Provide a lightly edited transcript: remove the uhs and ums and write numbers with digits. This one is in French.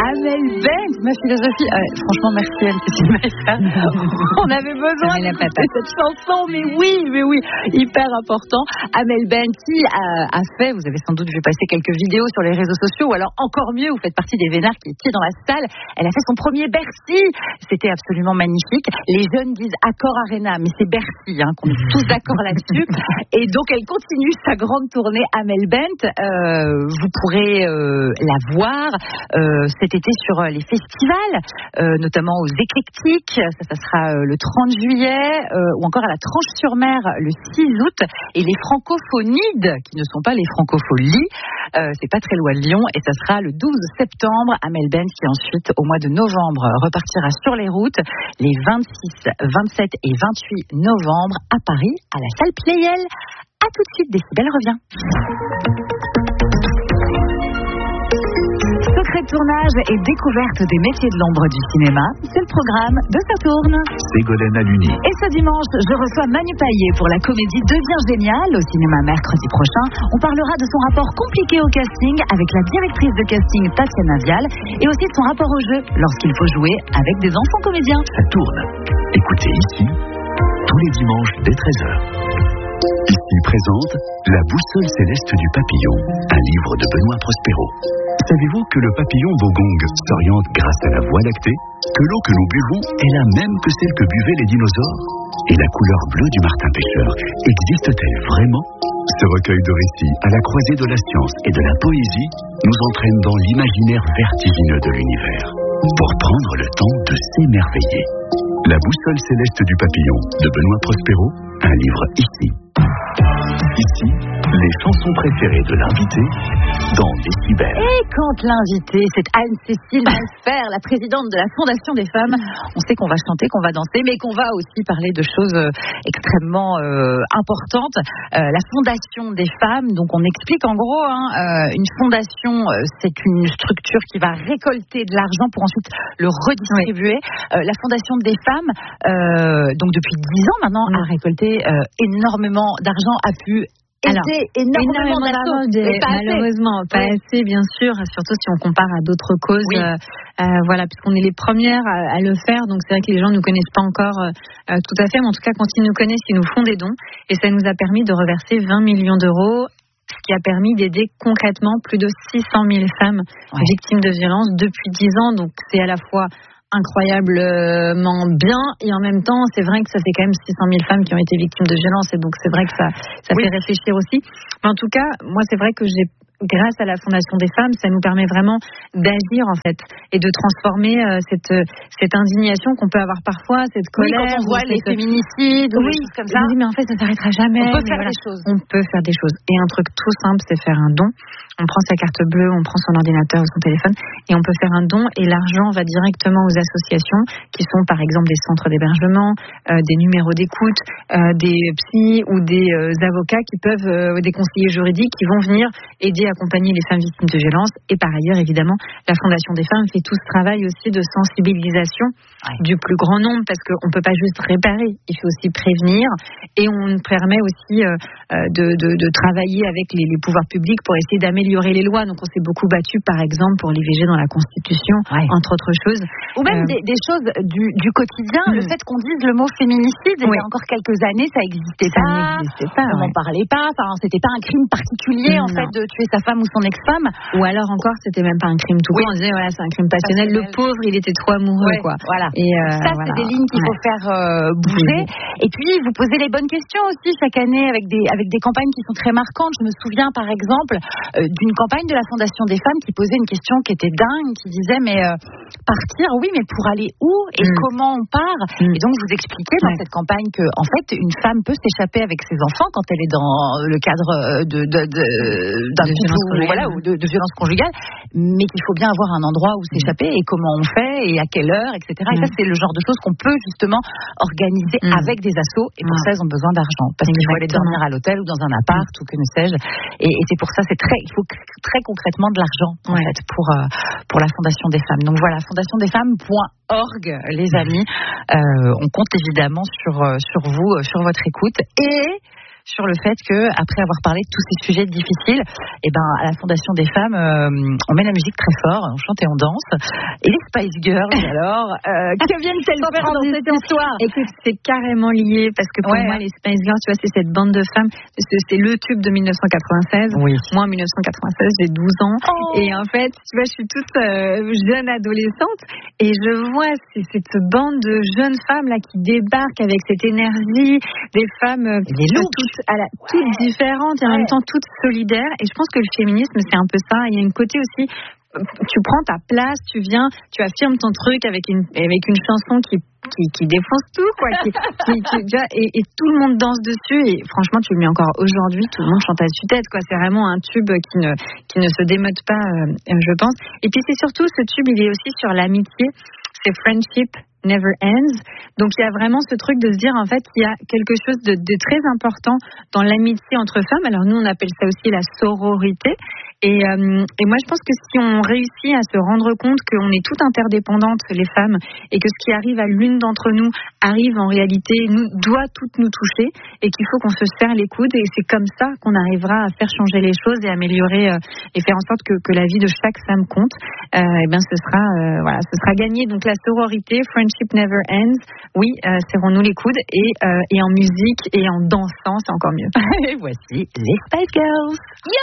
Amel Bent, ma philosophie. Franchement, merci Anne-Cécile Maïssa. On avait besoin de cette chanson, mais oui, hyper important. Amel Bent qui a fait, vous avez sans doute vu passer quelques vidéos sur les réseaux sociaux, ou alors encore mieux, vous faites partie des vénards qui étaient dans la salle. Elle a fait son premier Bercy. C'était absolument magnifique. Les jeunes disent Accor Arena, mais c'est Bercy, qu'on est tous d'accord là-dessus. Et donc, elle continue sa grande tournée Amel Bent. Vous pourrez la voir cet été sur les festivals, notamment aux Éclectiques. Ça sera le 30 juillet, ou encore à la Tranche-sur-Mer le 6 août. Et les Francophonides, qui ne sont pas les Francopholies, c'est pas très loin de Lyon, et ça sera le 12 septembre. Amel Bent qui ensuite, au mois de novembre, repartira sur les routes les 26, 27 et 28 novembre à Paris, à la salle Pleyel. A tout de suite, Décibel revient. Secret de tournage et découverte des métiers de l'ombre du cinéma, c'est le programme de Ça tourne. Ségolène Aluni. Et ce dimanche, je reçois Manu Payet pour la comédie Deviens génial au cinéma mercredi prochain. On parlera de son rapport compliqué au casting avec la directrice de casting Tatiana Vial et aussi de son rapport au jeu lorsqu'il faut jouer avec des enfants comédiens. Ça tourne. Écoutez ici, tous les dimanches dès 13h. Ici présente La boussole céleste du papillon, un livre de Benoît Prospero. Savez-vous que le papillon Bogong s'oriente grâce à la voie lactée? Que l'eau que nous buvons est la même que celle que buvaient les dinosaures? Et la couleur bleue du martin pêcheur existe-t-elle vraiment? Ce recueil de récits à la croisée de la science et de la poésie nous entraîne dans l'imaginaire vertigineux de l'univers pour prendre le temps de s'émerveiller. La boussole céleste du papillon de Benoît Prospero, un livre ici. Ici, les chansons préférées de l'invité dans Décibel. Et quand l'invité, c'est Anne-Cécile Maïssa, la présidente de la Fondation des femmes, on sait qu'on va chanter, qu'on va danser, mais qu'on va aussi parler de choses extrêmement importantes. La Fondation des femmes, donc on explique en gros, une fondation, c'est une structure qui va récolter de l'argent pour ensuite le redistribuer. La Fondation des femmes, donc depuis 10 ans maintenant, a récolté énormément d'argent, a pu énormément d'argent, malheureusement pas assez, bien sûr, surtout si on compare à d'autres causes. Voilà, puisqu'on est les premières à le faire, donc c'est vrai que les gens ne nous connaissent pas encore tout à fait, mais en tout cas quand ils nous connaissent, ils nous font des dons, et ça nous a permis de reverser 20 millions d'euros, ce qui a permis d'aider concrètement plus de 600 000 femmes victimes de violences depuis 10 ans, donc c'est à la fois incroyablement bien, et en même temps c'est vrai que ça fait quand même 600 000 femmes qui ont été victimes de violences, et donc c'est vrai que ça fait réfléchir aussi. Mais en tout cas, moi c'est vrai que grâce à la Fondation des femmes, ça nous permet vraiment d'agir en fait et de transformer cette indignation qu'on peut avoir parfois, cette colère. Quand on voit les féminicides ou des choses comme ça. Mais en fait, ça s'arrêtera jamais. On peut faire des choses. On peut faire des choses. Et un truc tout simple, c'est faire un don. On prend sa carte bleue, on prend son ordinateur ou son téléphone et on peut faire un don, et l'argent va directement aux associations qui sont par exemple des centres d'hébergement, des numéros d'écoute, des psys ou des avocats qui peuvent, des conseillers juridiques qui vont venir aider, accompagner les femmes victimes de violences. Et par ailleurs, évidemment, la Fondation des femmes fait tout ce travail aussi de sensibilisation du plus grand nombre, parce qu'on ne peut pas juste réparer, il faut aussi prévenir, et on permet aussi de travailler avec les pouvoirs publics pour essayer d'améliorer les lois. Donc on s'est beaucoup battu par exemple pour l'IVG dans la Constitution, entre autres choses. Ou même des choses du quotidien, le fait qu'on dise le mot féminicide, il y a encore quelques années ça n'existait pas, on n'en parlait pas, c'était pas un crime particulier en fait de tuer sa femme ou son ex-femme. Ou alors encore c'était même pas un crime tout court, on disait voilà c'est un crime passionnel, le pauvre il était trop amoureux quoi. Voilà. Et ça c'est des lignes qu'il faut faire bouger. Et puis vous posez les bonnes questions aussi chaque année avec des campagnes qui sont très marquantes. Je me souviens par exemple d'une campagne de la Fondation des femmes qui posait une question qui était dingue, qui disait mais partir, oui, mais pour aller où et comment on part? Et donc vous expliquez dans cette campagne que en fait une femme peut s'échapper avec ses enfants quand elle est dans le cadre d'un couple ou de violence conjugale, mais qu'il faut bien avoir un endroit où s'échapper et comment on fait et à quelle heure, etc. Et ça c'est le genre de choses qu'on peut justement organiser avec des assos, et pour ça elles ont besoin d'argent parce qu'il faut aller dormir à l'hôtel ou dans un appart ou que ne sais-je, et c'est pour ça il faut très concrètement de l'argent en fait pour la Fondation des femmes. Donc voilà, fondationdesfemmes.org les amis. On compte évidemment sur vous, sur votre écoute et sur le fait que, après avoir parlé de tous ces sujets difficiles, à la Fondation des femmes, on met la musique très fort, on chante et on danse. Et les Spice Girls, alors, que viennent-elles faire dans cette histoire? Écoute, c'est carrément lié, parce que pour moi, les Spice Girls, tu vois, c'est cette bande de femmes, c'est le tube de 1996. Oui. Moi, en 1996, j'ai 12 ans. Et en fait, tu vois, je suis toute jeune adolescente, et je vois cette bande de jeunes femmes là qui débarquent avec cette énergie, des femmes toutes différentes et en même temps toutes solidaires. Et je pense que le féminisme, c'est un peu ça. Il y a une côté aussi, tu prends ta place, tu viens, tu affirmes ton truc avec une chanson qui défonce tout, quoi, et tout le monde danse dessus, et franchement, tu le mets encore aujourd'hui, tout le monde chante à tue-tête, quoi. C'est vraiment un tube qui ne se démode pas, je pense. Et puis c'est surtout, ce tube, il est aussi sur l'amitié. C'est Friendship Never Ends. Donc il y a vraiment ce truc de se dire en fait qu'il y a quelque chose de très important dans l'amitié entre femmes. Alors nous on appelle ça aussi la sororité. Et moi je pense que si on réussit à se rendre compte qu'on est toutes interdépendantes les femmes et que ce qui arrive à l'une d'entre nous arrive en réalité doit toutes nous toucher et qu'il faut qu'on se serre les coudes, et c'est comme ça qu'on arrivera à faire changer les choses et améliorer et faire en sorte que la vie de chaque femme compte. Ce sera gagné. Donc la sororité, Friendship Never Ends. Oui, serrons-nous les coudes, et en musique et en dansant, c'est encore mieux. Et voici les Spice Girls.